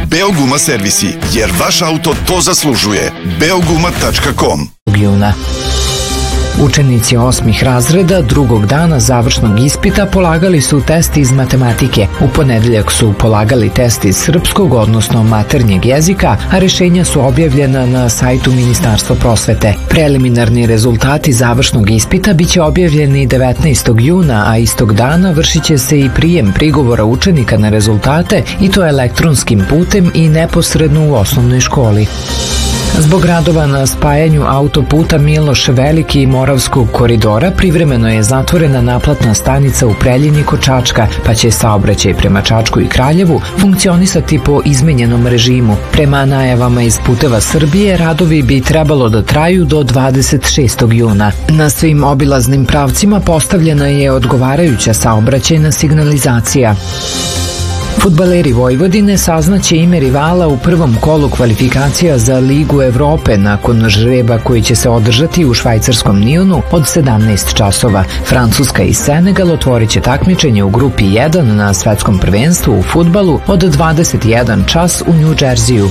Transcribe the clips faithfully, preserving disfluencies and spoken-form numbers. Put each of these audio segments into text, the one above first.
Beoguma servisi, jer vaš auto to zaslužuje. beoguma tačka com. Juna. Učenici osmih razreda drugog dana završnog ispita polagali su test iz matematike. U ponedeljak su polagali test iz srpskog, odnosno maternjeg jezika, a rešenja su objavljena na sajtu Ministarstva prosvete. Preliminarni rezultati završnog ispita biće objavljeni devetnaestog juna, a istog dana vršit će se i prijem prigovora učenika na rezultate, i to elektronskim putem i neposredno u osnovnoj školi. Zbog radova na spajanju autoputa Miloš Veliki i Moravskog koridora privremeno je zatvorena naplatna stanica u Preljini kod Čačka, pa će saobraćaj prema Čačku i Kraljevu funkcionisati po izmenjenom režimu. Prema najavama iz Puteva Srbije, radovi bi trebalo da traju do dvadeset šestog juna. Na svim obilaznim pravcima postavljena je odgovarajuća saobraćajna signalizacija. Fudbaleri Vojvodine saznaće ime rivala u prvom kolu kvalifikacija za Ligu Evrope nakon žreba koji će se održati u švajcarskom Nionu od sedamnaest časova. Francuska i Senegal otvorit će takmičenje u grupi jedan na svetskom prvenstvu u fudbalu od dvadeset jedan čas u New Jersey-u.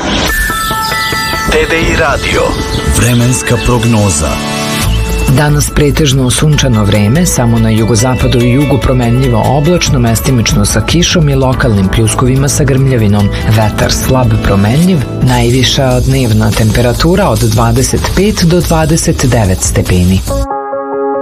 T V I radio. Vremenska prognoza. Danas pretežno sunčano vreme, samo na jugozapadu i jugu promenljivo oblačno, mestimično sa kišom i lokalnim pljuskovima sa grmljavinom. Vetar slab promenljiv, najviša dnevna temperatura od dvadeset pet do dvadeset devet stepeni.